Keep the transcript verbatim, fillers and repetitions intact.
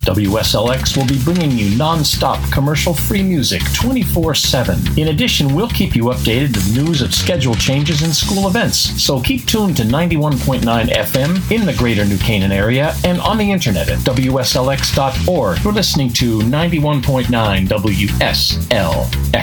W S L X will be bringing you non-stop commercial-free music twenty-four seven. In addition, we'll keep you updated with news of schedule changes and school events. So keep tuned to ninety-one point nine F M in the greater New Canaan area and on the internet at W S L X dot org. You're listening to ninety-one point nine W S L X.